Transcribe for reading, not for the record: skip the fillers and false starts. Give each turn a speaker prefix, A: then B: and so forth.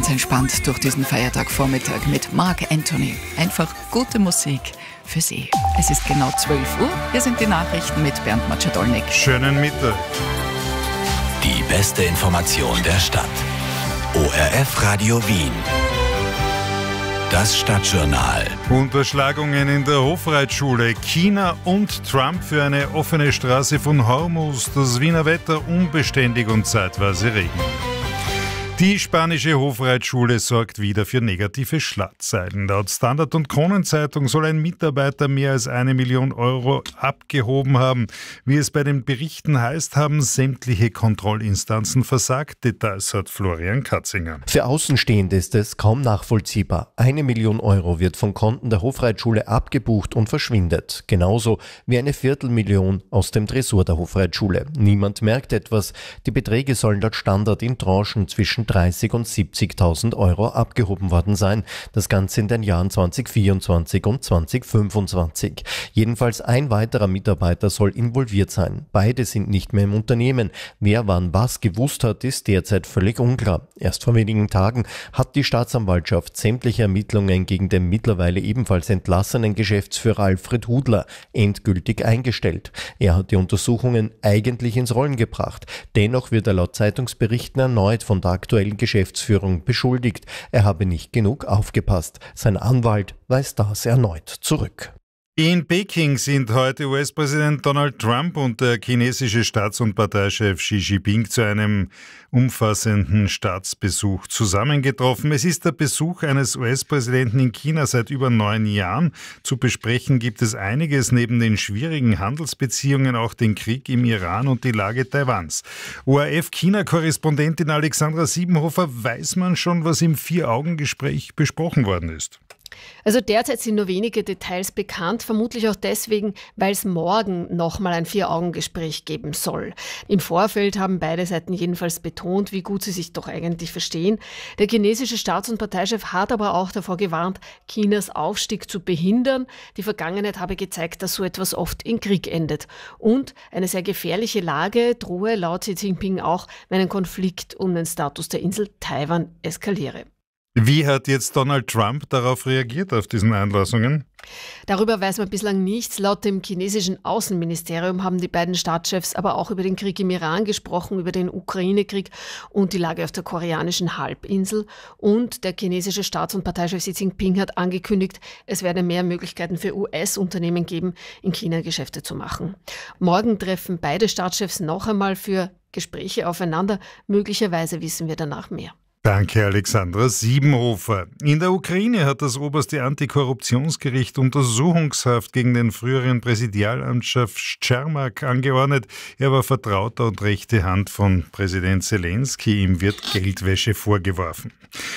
A: ganz entspannt durch diesen Feiertagvormittag mit Mark Anthony. Einfach gute Musik für Sie. Es ist genau 12 Uhr. Hier sind die Nachrichten mit Bernd Matschadolnik.
B: Schönen Mittag.
C: Die beste Information der Stadt. ORF Radio Wien. Das Stadtjournal.
B: Unterschlagungen in der Hofreitschule. China und Trump für eine offene Straße von Hormuz. Das Wiener Wetter unbeständig und zeitweise Regen. Die spanische Hofreitschule sorgt wieder für negative Schlagzeilen. Laut Standard- und Kronenzeitung soll ein Mitarbeiter mehr als 1 Million Euro abgehoben haben. Wie es bei den Berichten heißt, haben sämtliche Kontrollinstanzen versagt. Details hat Florian Katzinger.
D: Für Außenstehende ist es kaum nachvollziehbar. 1 Million Euro wird von Konten der Hofreitschule abgebucht und verschwindet. Genauso wie eine Viertelmillion aus dem Tresor der Hofreitschule. Niemand merkt etwas. Die Beträge sollen laut Standard in Tranchen zwischen 30.000 und 70.000 Euro abgehoben worden sein. Das Ganze in den Jahren 2024 und 2025. Jedenfalls ein weiterer Mitarbeiter soll involviert sein. Beide sind nicht mehr im Unternehmen. Wer wann was gewusst hat, ist derzeit völlig unklar. Erst vor wenigen Tagen hat die Staatsanwaltschaft sämtliche Ermittlungen gegen den mittlerweile ebenfalls entlassenen Geschäftsführer Alfred Hudler endgültig eingestellt. Er hat die Untersuchungen eigentlich ins Rollen gebracht. Dennoch wird er laut Zeitungsberichten erneut von der aktuellen Geschäftsführung beschuldigt. Er habe nicht genug aufgepasst. Sein Anwalt weist das erneut zurück.
B: In Peking sind heute US-Präsident Donald Trump und der chinesische Staats- und Parteichef Xi Jinping zu einem umfassenden Staatsbesuch zusammengetroffen. Es ist der Besuch eines US-Präsidenten in China seit über 9 Jahren. Zu besprechen gibt es einiges, neben den schwierigen Handelsbeziehungen auch den Krieg im Iran und die Lage Taiwans. ORF-China-Korrespondentin Alexandra Siebenhofer, weiß man schon, was im Vier-Augen-Gespräch besprochen worden ist?
E: Also derzeit sind nur wenige Details bekannt, vermutlich auch deswegen, weil es morgen nochmal ein Vier-Augen-Gespräch geben soll. Im Vorfeld haben beide Seiten jedenfalls betont, wie gut sie sich doch eigentlich verstehen. Der chinesische Staats- und Parteichef hat aber auch davor gewarnt, Chinas Aufstieg zu behindern. Die Vergangenheit habe gezeigt, dass so etwas oft in Krieg endet. Und eine sehr gefährliche Lage drohe laut Xi Jinping auch, wenn ein Konflikt um den Status der Insel Taiwan eskaliere.
B: Wie hat jetzt Donald Trump darauf reagiert, auf diesen Einlassungen?
E: Darüber weiß man bislang nichts. Laut dem chinesischen Außenministerium haben die beiden Staatschefs aber auch über den Krieg im Iran gesprochen, über den Ukraine-Krieg und die Lage auf der koreanischen Halbinsel. Und der chinesische Staats- und Parteichef Xi Jinping hat angekündigt, es werde mehr Möglichkeiten für US-Unternehmen geben, in China Geschäfte zu machen. Morgen treffen beide Staatschefs noch einmal für Gespräche aufeinander. Möglicherweise wissen wir danach mehr.
B: Danke, Alexandra Siebenhofer. In der Ukraine hat das oberste Antikorruptionsgericht Untersuchungshaft gegen den früheren Präsidialamtschef Czermak angeordnet. Er war Vertrauter und rechte Hand von Präsident Zelensky. Ihm wird Geldwäsche vorgeworfen.